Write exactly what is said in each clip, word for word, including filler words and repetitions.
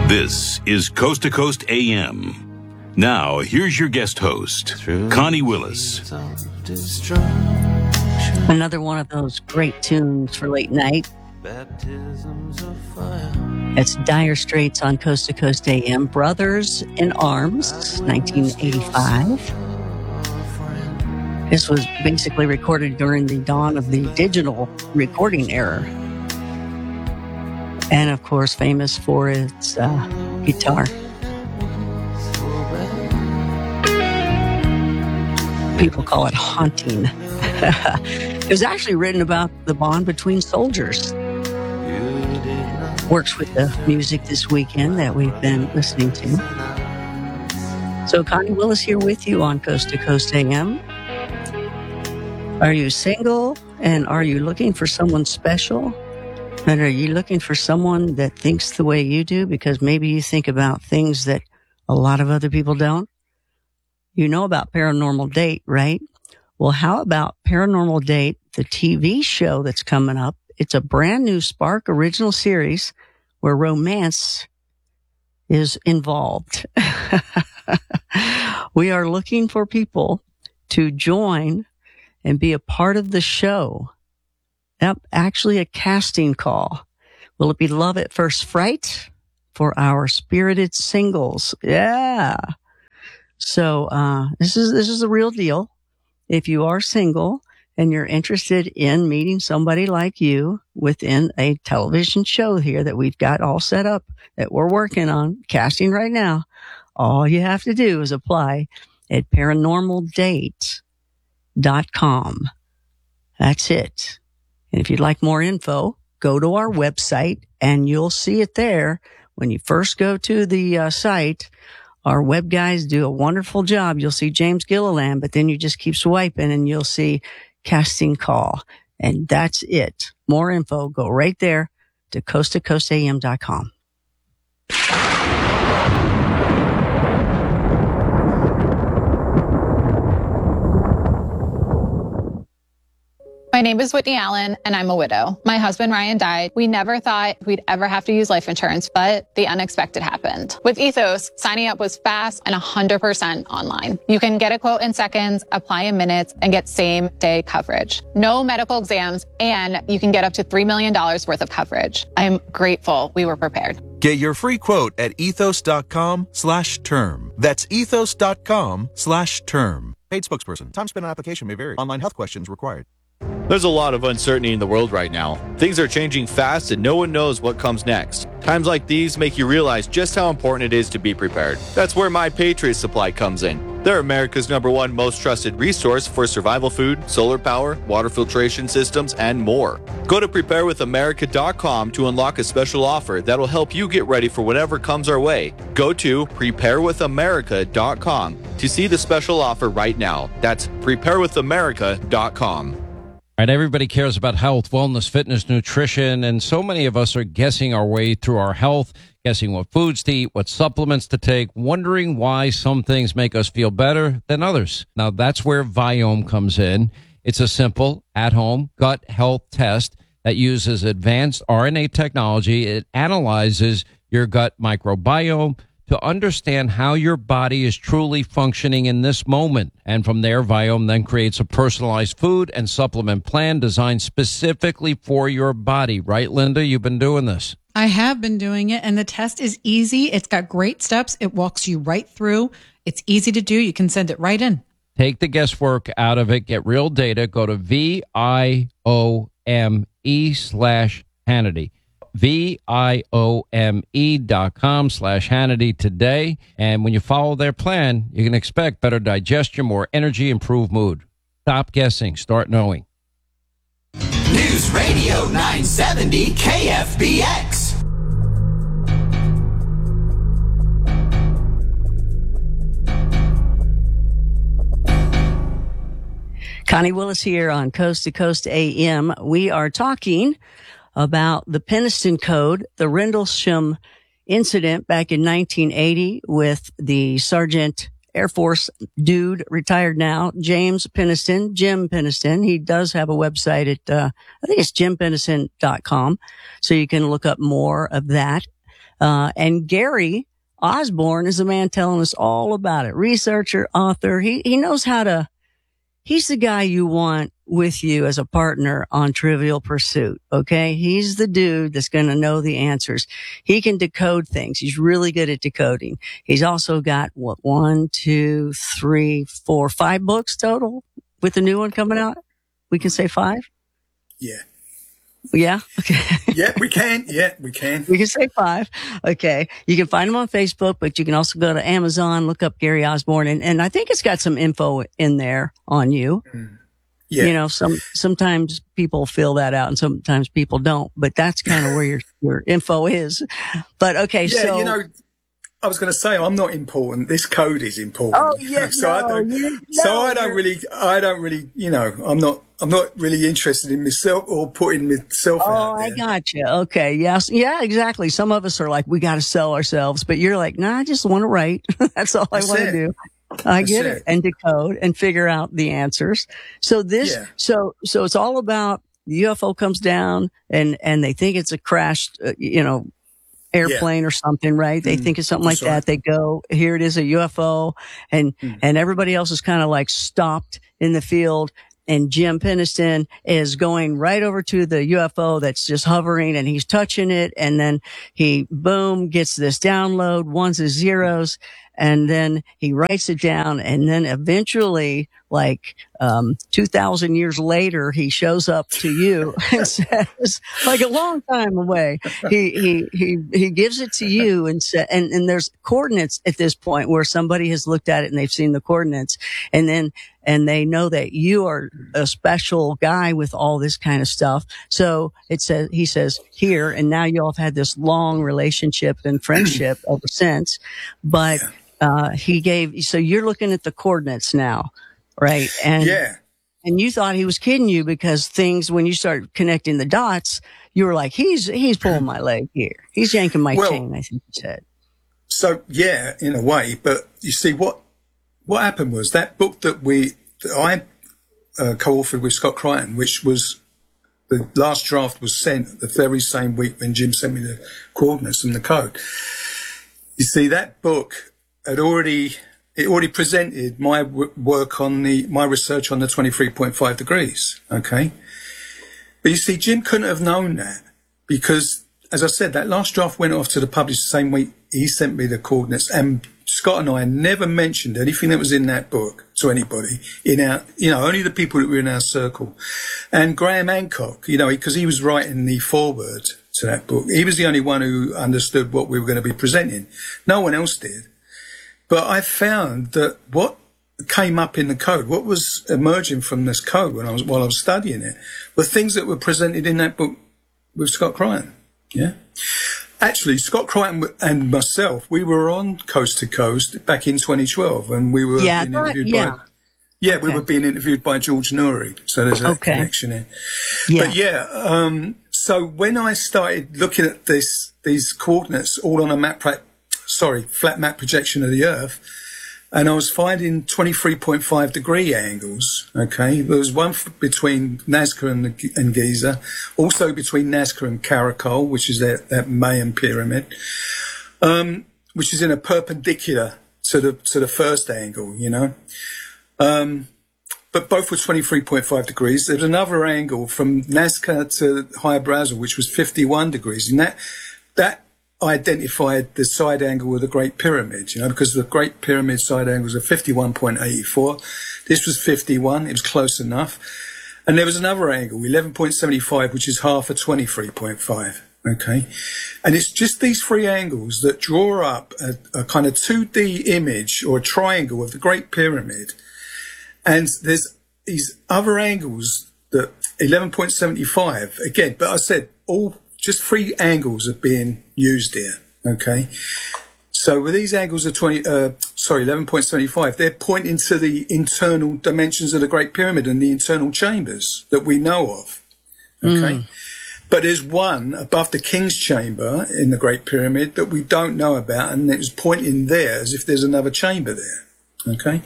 This is Coast to Coast A M. Now, here's your guest host, Connie Willis. Another one of those great tunes for late night. It's Dire Straits on Coast to Coast A M. Brothers in Arms, nineteen eighty-five. This was basically recorded during the dawn of the digital recording era. And, of course, famous for its uh, guitar. People call it haunting. It was actually written about the bond between soldiers. Works with the music this weekend that we've been listening to. So Connie Willis here with you on Coast to Coast A M. Are you single and are you looking for someone special? And are you looking for someone that thinks the way you do? Because maybe you think about things that a lot of other people don't. You know about Paranormal Date, right? Well, how about Paranormal Date, the T V show that's coming up? It's a brand new Spark original series where romance is involved. We are looking for people to join and be a part of the show. Yep, actually a casting call. Will it be Love at First Fright for our spirited singles? Yeah. So, uh, this is, this is the real deal. If you are single and you're interested in meeting somebody like you within a television show here that we've got all set up, that we're working on, casting right now, all you have to do is apply at paranormal date dot com. That's it. And if you'd like more info, go to our website and you'll see it there. When you first go to the uh, site, our web guys do a wonderful job. You'll see James Gilliland, but then you just keep swiping and you'll see casting call. And that's it. More info, go right there to coast to coast a m dot com. My name is Whitney Allen, and I'm a widow. My husband, Ryan, died. We never thought we'd ever have to use life insurance, but the unexpected happened. With Ethos, signing up was fast and one hundred percent online. You can get a quote in seconds, apply in minutes, and get same-day coverage. No medical exams, and you can get up to three million dollars worth of coverage. I'm grateful we were prepared. Get your free quote at ethos.com slash term. That's ethos.com slash term. Paid spokesperson. Time spent on application may vary. Online health questions required. There's a lot of uncertainty in the world right now. Things are changing fast and no one knows what comes next. Times like these make you realize just how important it is to be prepared. That's where My Patriot Supply comes in. They're America's number one most trusted resource for survival food, solar power, water filtration systems, and more. Go to prepare with america dot com to unlock a special offer that'll help you get ready for whatever comes our way. Go to prepare with america dot com to see the special offer right now. That's prepare with america dot com. Right, everybody cares about health, wellness, fitness, nutrition, and so many of us are guessing our way through our health, guessing what foods to eat, what supplements to take, wondering why some things make us feel better than others. Now, that's where Viome comes in. It's a simple, at-home gut health test that uses advanced R N A technology. It analyzes your gut microbiome to understand how your body is truly functioning in this moment. And from there, Viome then creates a personalized food and supplement plan designed specifically for your body. Right, Linda? You've been doing this. I have been doing it, and the test is easy. It's got great steps. It walks you right through. It's easy to do. You can send it right in. Take the guesswork out of it. Get real data. Go to V I O M E slash Hannity. V-I-O-M-E dot com slash Hannity today. And when you follow their plan, you can expect better digestion, more energy, improved mood. Stop guessing. Start knowing. News Radio nine seventy K F B X. Connie Willis here on Coast to Coast A M. We are talking about the Penniston Code, the Rendlesham incident back in nineteen eighty with the Sergeant Air Force dude, retired now, James Penniston, Jim Penniston. He does have a website at, uh, I think it's jim penniston dot com. So you can look up more of that. Uh, and Gary Osborne is the man telling us all about it. Researcher, author. He, he knows how to, he's the guy you want with you as a partner on Trivial Pursuit. Okay. He's the dude that's going to know the answers. He can decode things. He's really good at decoding. He's also got what, one, two, three, four, five books total with the new one coming out. We can say five. Yeah. Yeah. Okay. Yeah, we can. Yeah, we can. We can say five. Okay. You can find him on Facebook, but you can also go to Amazon, look up Gary Osborne. And, and I think it's got some info in there on you. Mm. Yeah. You know, some, sometimes people fill that out and sometimes people don't, but that's kind of where your, your info is. But okay. Yeah, so, you know, I was going to say I'm not important. This code is important. Oh yeah. so no, I don't, you, so no, I don't really, I don't really, you know, I'm not, I'm not really interested in myself or putting myself Oh, out there. I got you. Okay. Yes. Yeah, exactly. Some of us are like, we got to sell ourselves, but you're like, nah, I just want to write. That's all That's I want to it. do. I That's get it. it. And decode and figure out the answers. So this, Yeah. so, so it's all about the U F O comes down and, and they think it's a crashed, uh, you know, airplane or something, right? They Mm, think it's something like that's right. that. They go, here it is, a U F O, and, Mm. and everybody else is kind of like stopped in the field. And Jim Peniston is going right over to the U F O that's just hovering and he's touching it. And then he, boom, gets this download, ones and zeros. And then he writes it down. And then eventually, like, um, two thousand years later, he shows up to you and says, like a long time away, he, he, he, he gives it to you and sa- and, and there's coordinates at this point where somebody has looked at it and they've seen the coordinates. And then, and they know that you are a special guy with all this kind of stuff. So it says, he says here, and now you all have had this long relationship and friendship ever since, but, uh, he gave, so you're looking at the coordinates now, right? And, Yeah. and you thought he was kidding you because things, when you start connecting the dots, you were like, he's, he's pulling my leg here. He's yanking my Well, chain, I think you said. So yeah, in a way, but you see what, what happened was that book that we, that I uh, co-authored with Scott Crichton, which was the last draft was sent the very same week when Jim sent me the coordinates and the code. You see, that book had already, it already presented my w- work on the, my research on the twenty-three point five degrees. Okay. But you see, Jim couldn't have known that because, as I said, that last draft went off to the publisher the same week he sent me the coordinates, and Scott and I never mentioned anything that was in that book to anybody in our, you know, only the people that were in our circle. And Graham Hancock, you know, because he was writing the foreword to that book, he was the only one who understood what we were going to be presenting. No one else did. But I found that what came up in the code, what was emerging from this code when I was, while I was studying it, were things that were presented in that book with Scott Crichton. Yeah. Actually, Scott Crichton and myself, we were on Coast to Coast back in twenty twelve, and we were Yeah, being that- interviewed yeah. by, yeah, we Okay. were being interviewed by George Noory. So there's a Okay. connection there. Yeah. But yeah, um, so when I started looking at this, these coordinates all on a map, pra- sorry, flat map projection of the Earth, and I was finding twenty-three point five degree angles. Okay. There was one f- between Nazca and, the, and Giza, also between Nazca and Caracol, which is that, that Mayan pyramid, um, which is in a perpendicular to the, to the first angle, you know. Um, but both were twenty-three point five degrees. There's another angle from Nazca to High-Brazil, which was fifty-one degrees. And that, that, identified the side angle of the Great Pyramid, you know, because the Great Pyramid side angles are fifty-one point eight four. This was fifty-one. It was close enough. And there was another angle, eleven point seven five, which is half of twenty-three point five. Okay. And it's just these three angles that draw up a, a kind of two D image or a triangle of the Great Pyramid. And there's these other angles that eleven point seven five again, but I said all just three angles are being used here. Okay. So with these angles of twenty, uh, sorry, eleven point seven five, they're pointing to the internal dimensions of the Great Pyramid and the internal chambers that we know of. Okay. Mm. But there's one above the King's Chamber in the Great Pyramid that we don't know about, and it's pointing there as if there's another chamber there. Okay.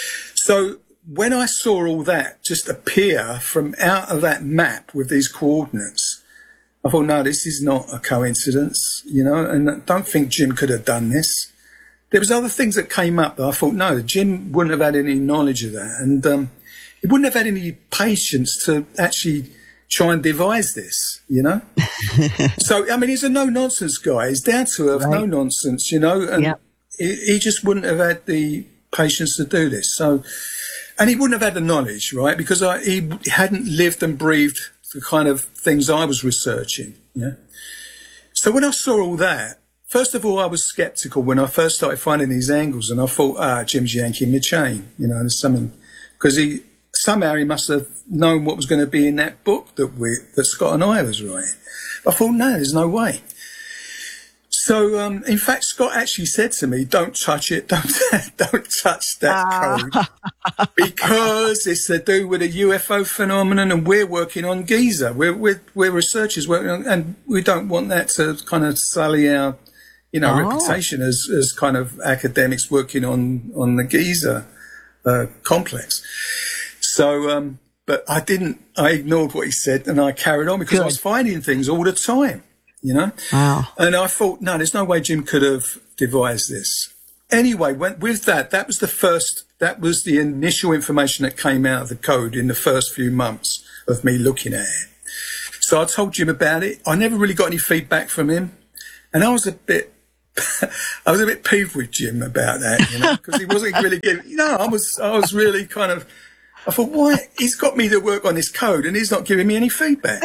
So when I saw all that just appear from out of that map with these coordinates, I thought, no, this is not a coincidence, you know, and I don't think Jim could have done this. There was other things that came up that I thought, no, Jim wouldn't have had any knowledge of that. And um, he wouldn't have had any patience to actually try and devise this, you know. So, I mean, he's a no-nonsense guy. He's down to earth, right. No-nonsense, you know. And yep. he, he just wouldn't have had the patience to do this. So, and he wouldn't have had the knowledge, right, because I, he hadn't lived and breathed the kind of things I was researching, yeah. So when I saw all that, first of all, I was sceptical when I first started finding these angles, and I thought, ah, Jim's yanking the chain, you know, there's something, because he somehow he must have known what was going to be in that book that we that Scott and I was writing. I thought, no, there's no way. So, um, in fact, Scott actually said to me, don't touch it, don't don't touch that uh. code, because it's to do with a U F O phenomenon, and we're working on Giza. We're, we're, we're researchers, working on, and we don't want that to kind of sully our, you know, oh. reputation as, as kind of academics working on, on the Giza uh, complex. So, um, but I didn't, I ignored what he said, and I carried on because Good. I was finding things all the time. You know? Wow. And I thought, no, there's no way Jim could have devised this. Anyway, when, with that, that was the first, that was the initial information that came out of the code in the first few months of me looking at it. So I told Jim about it. I never really got any feedback from him. And I was a bit, I was a bit peeved with Jim about that, you know, because he wasn't really giving, you know, I was, I was really kind of, I thought, why? He's got me to work on this code and he's not giving me any feedback.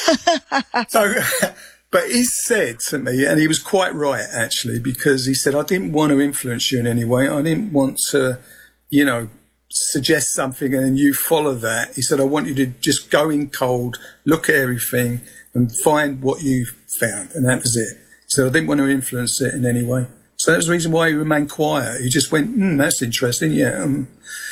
So, but he said to me, and he was quite right, actually, because he said, I didn't want to influence you in any way. I didn't want to, you know, suggest something and then you follow that. He said, I want you to just go in cold, look at everything and find what you found. And that was it. So I didn't want to influence it in any way. So that was the reason why he remained quiet. He just went, hmm, that's interesting. Yeah. Um,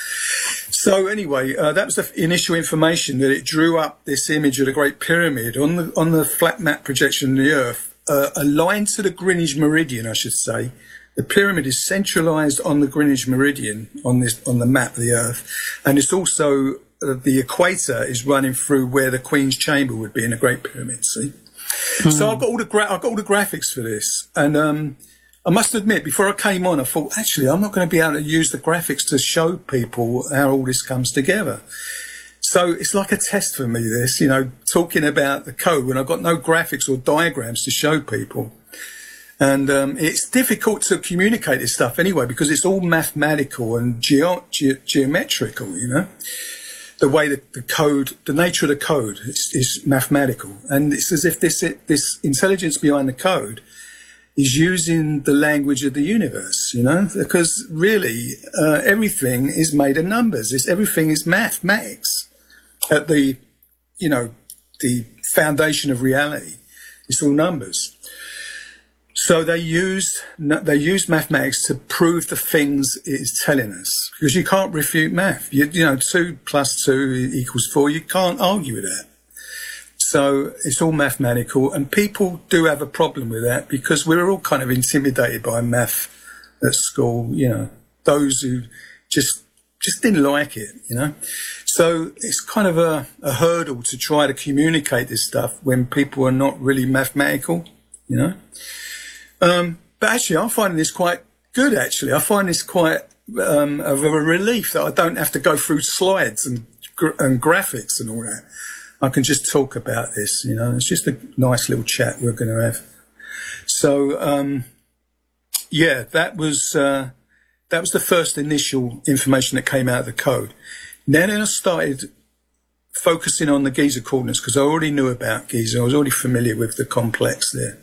So anyway, uh, that was the initial information, that it drew up this image of the Great Pyramid on the on the flat map projection of the Earth, uh, aligned to the Greenwich Meridian, I should say. The pyramid is centralised on the Greenwich Meridian on this on the map of the Earth, and it's also uh, the equator is running through where the Queen's Chamber would be in the Great Pyramid. See, mm. so I've got all the gra- I've got all the graphics for this, and um, I must admit, before I came on, I thought, actually, I'm not going to be able to use the graphics to show people how all this comes together. So it's like a test for me, this, you know, talking about the code when I've got no graphics or diagrams to show people. And um, it's difficult to communicate this stuff anyway, because it's all mathematical and geo- ge- geometrical, you know. The way that the code, the nature of the code is, is mathematical. And it's as if this this intelligence behind the code is using the language of the universe, you know, because really uh, everything is made of numbers. It's, everything is mathematics at the, you know, the foundation of reality. It's all numbers. So they use they use mathematics to prove the things it is telling us, because you can't refute math. You, you know, two plus two equals four. You can't argue with that. So it's all mathematical, and people do have a problem with that because we're all kind of intimidated by math at school, you know, those who just just didn't like it, you know. So it's kind of a, a hurdle to try to communicate this stuff when people are not really mathematical, you know. Um, but actually, I'm finding this quite good, actually. I find this quite um, of a relief that I don't have to go through slides and, gra- and graphics and all that. I can just talk about this, you know. It's just a nice little chat we're going to have. So, um, yeah, that was uh, that was the first initial information that came out of the code. Then I started focusing on the Giza coordinates because I already knew about Giza. I was already familiar with the complex there.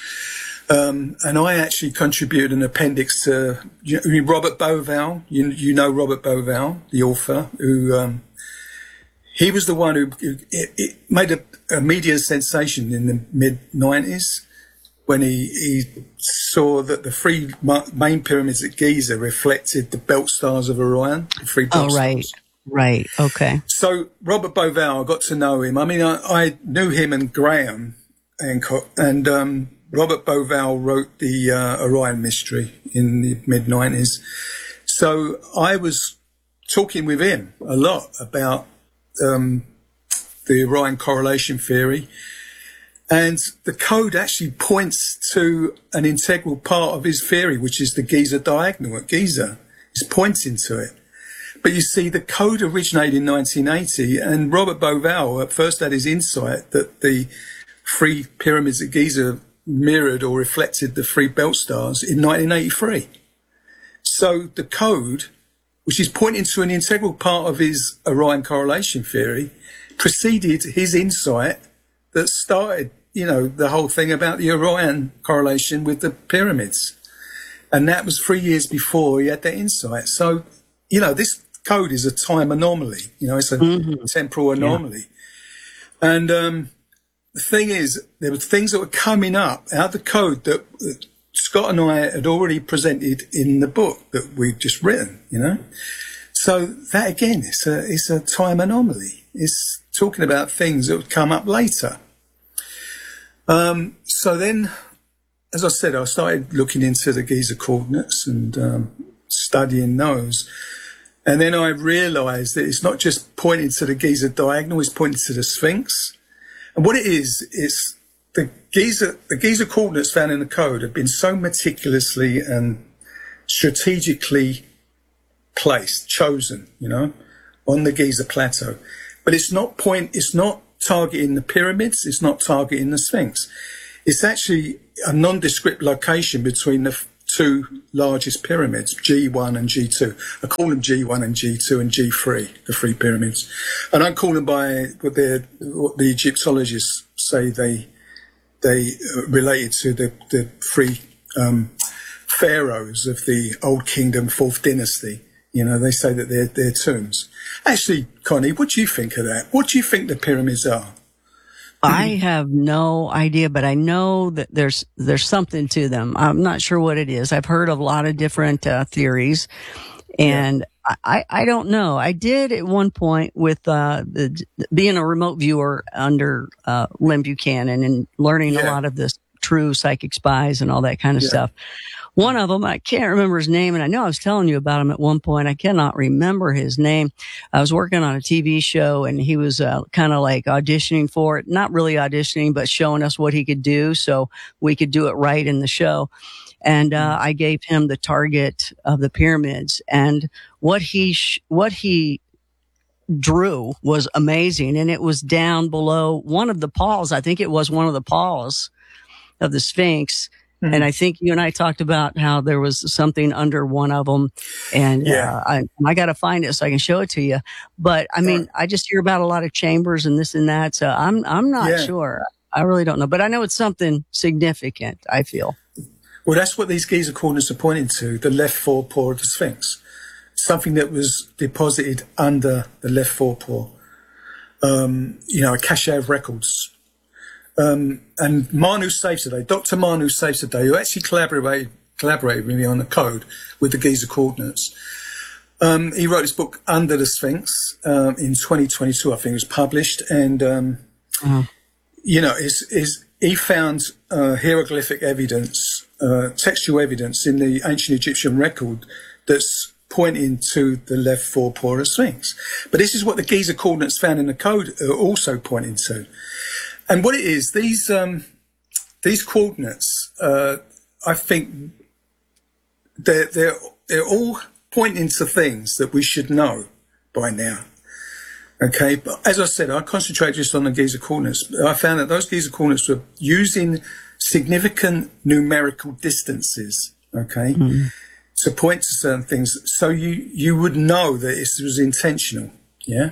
Um, and I actually contributed an appendix to you know, Robert Bauval. You, you know Robert Bauval, the author, who... Um, He was the one who, who it, it made a, a media sensation in the mid nineties when he, he saw that the three main pyramids at Giza reflected the belt stars of Orion. The three belt oh, right, stars. right, okay. So Robert Bauval, I got to know him. I mean, I, I knew him and Graham Hancock, and um, Robert Bauval wrote the uh, Orion Mystery in the mid nineties. So I was talking with him a lot about Um, the Orion correlation theory. And the code actually points to an integral part of his theory, which is the Giza diagonal at Giza. It's pointing to it. But you see, the code originated in nineteen eighty, and Robert Bauval at first had his insight that the three pyramids at Giza mirrored or reflected the three belt stars in nineteen eighty-three. So the code, which is pointing to an integral part of his Orion correlation theory, preceded his insight that started, you know, the whole thing about the Orion correlation with the pyramids. And that was three years before he had that insight. So, you know, this code is a time anomaly. You know, it's a mm-hmm. temporal anomaly. Yeah. And um, the thing is, there were things that were coming up out of the code that Scott and I had already presented in the book that we'd just written, you know. So that, again, it's a, it's a time anomaly. It's talking about things that would come up later. Um, so then, as I said, I started looking into the Giza coordinates and um, studying those. And then I realized that it's not just pointing to the Giza diagonal, it's pointing to the Sphinx. And what it is, is the Giza, the Giza coordinates found in the code have been so meticulously and strategically placed, chosen, you know, on the Giza plateau. But it's not point, it's not targeting the pyramids, it's not targeting the Sphinx. It's actually a nondescript location between the two largest pyramids, G one and G two. I call them G one and G two and G three, the three pyramids. And I call them by what, what the Egyptologists say they they related to the, the three um, pharaohs of the Old Kingdom, Fourth Dynasty. You know, they say that they're, they're tombs. Actually, Connie, what do you think of that? What do you think the pyramids are? I have no idea, but I know that there's there's something to them. I'm not sure what it is. I've heard of a lot of different uh, theories, and yeah. I, I don't know. I did at one point with uh, the, being a remote viewer under uh, Lynn Buchanan and learning yeah. a lot of this true psychic spies and all that kind of yeah. stuff. One of them, I can't remember his name, and I know I was telling you about him at one point. I cannot remember his name. I was working on a T V show, and he was uh, kind of like auditioning for it. Not really auditioning, but showing us what he could do so we could do it right in the show. And uh, I gave him the target of the pyramids, and what he sh- what he drew was amazing, and it was down below one of the paws. I think it was one of the paws of the Sphinx. Mm-hmm. And I think you and I talked about how there was something under one of them, and yeah. uh, I, I got to find it so I can show it to you. But I mean, yeah. I just hear about a lot of chambers and this and that, so I'm I'm not yeah. sure. I really don't know, but I know it's something significant. I feel. Well, that's what these Giza coordinates are pointing to: the left forepaw of the Sphinx, something that was deposited under the left forepaw. Um, you know, a cache of records. Um, and Manu Safzadeh, Doctor Manu Safzadeh, who actually collaborated, collaborated with me on the code with the Giza coordinates. Um, he wrote his book Under the Sphinx, um, in twenty twenty-two, I think it was published. And, um, uh-huh. you know, is, is, he found, uh, hieroglyphic evidence, uh, textual evidence in the ancient Egyptian record that's pointing to the left forepaw of the Sphinx. But this is what the Giza coordinates found in the code are also pointing to. And what it is, these um, these coordinates, uh, I think they're, they're, they're all pointing to things that we should know by now. Okay, but as I said, I concentrate just on the Giza coordinates. I found that those Giza coordinates were using significant numerical distances, okay, mm-hmm. to point to certain things. So you, you would know that this was intentional, yeah?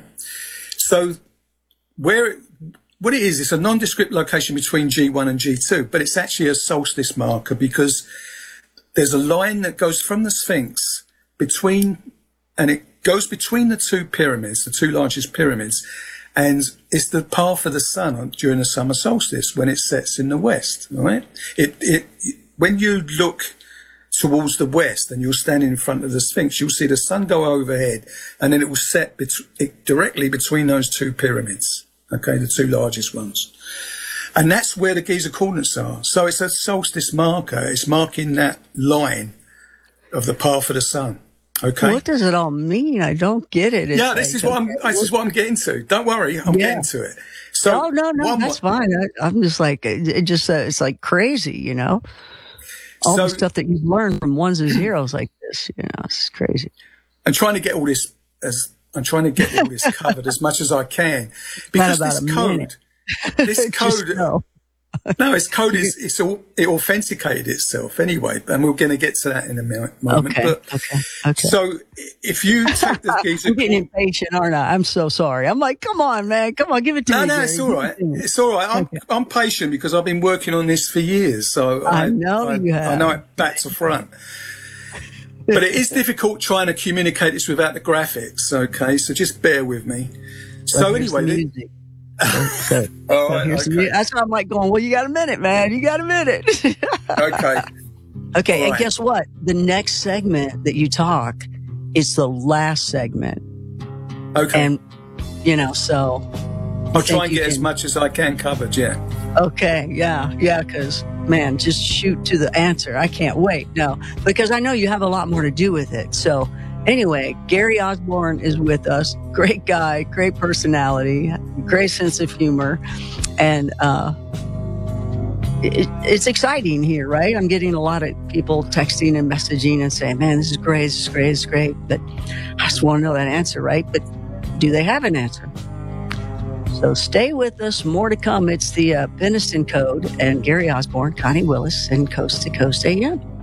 So where... It, What it is, it's a nondescript location between G one and G two, but it's actually a solstice marker because there's a line that goes from the Sphinx between, and it goes between the two pyramids, the two largest pyramids, and it's the path of the sun during the summer solstice when it sets in the west, all right? It, it, when you look towards the west and you're standing in front of the Sphinx, you'll see the sun go overhead, and then it will set bet- directly between those two pyramids. Okay, the two largest ones. And that's where the Giza coordinates are. So it's a solstice marker. It's marking that line of the path of the sun. Okay. What does it all mean? I don't get it. It's yeah, this like, is what I'm, this is what I'm getting to. Don't worry. I'm yeah. getting to it. So oh no, no, one that's mo- fine. I, I'm just like it, it just uh, it's like crazy, you know. All So- the stuff that you've learned from ones and zeros like this, you know, it's crazy. I'm trying to get all this as I'm trying to get all this covered as much as I can because about this a code, minute. this Just code, know. no, this code is it's all it authenticated itself anyway, and we're going to get to that in a mo- moment. Okay, But okay, okay. so if you take the geezer, I'm getting impatient, aren't I? I'm so sorry. I'm like, come on, man, come on, give it to no, me. no, Gary. it's all Give it right. to me. It's all right. I'm Okay. I'm patient because I've been working on this for years. So I know you have. I know it back to front. But it is difficult trying to communicate this without the graphics. Okay, so just bear with me. So Here's the anyway, the- music. So, so, all so right, here's the okay. mu- that's why I'm like going, well, you got a minute, man. You got a minute. okay. Okay, All and right. guess what? The next segment that you talk is the last segment. Okay. And, you know, so. I'll think try and you get as can- much as I can covered, yeah. Okay, yeah, yeah, because, man, just shoot to the answer. I can't wait. No, because I know you have a lot more to do with it. So, anyway, Gary Osborne is with us. Great guy, great personality, great sense of humor. And uh, it, it's exciting here, right? I'm getting a lot of people texting and messaging and saying, man, this is great, this is great, this is great. But I just want to know that answer, right? But do they have an answer? So stay with us. More to come. It's the uh, Peniston Code and Gary Osborne, Connie Willis, and Coast to Coast A M.